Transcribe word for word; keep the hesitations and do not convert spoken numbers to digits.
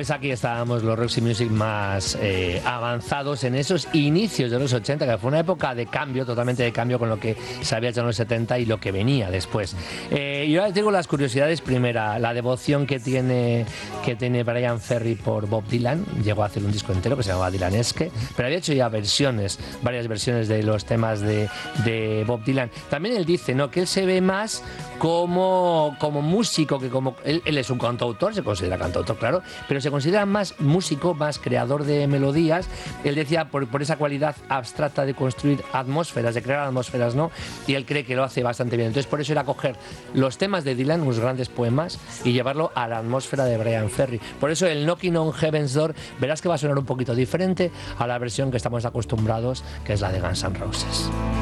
Pues aquí estábamos los Roxy Music más eh, avanzados en esos inicios de los ochenta, que fue una época de cambio, totalmente de cambio con lo que se había hecho en los setenta y lo que venía después. Eh, yo ahora tengo las curiosidades. Primera, la devoción que tiene, que tiene Bryan Ferry por Bob Dylan. Llegó a hacer un disco entero que se llamaba Dylanesque, pero había hecho ya versiones, varias versiones de los temas de, de Bob Dylan. También él dice, ¿no?, que él se ve más como, como músico que como... Él, él es un cantautor, se considera cantautor, claro, pero se considera más músico, más creador de melodías. Él decía por, por esa cualidad abstracta de construir atmósferas, de crear atmósferas, ¿no? Y él cree que lo hace bastante bien. Entonces por eso era coger los temas de Dylan, unos grandes poemas, y llevarlo a la atmósfera de Bryan Ferry. Por eso el Knocking on Heaven's Door, verás que va a sonar un poquito diferente a la versión que estamos acostumbrados, que es la de Guns N' Roses.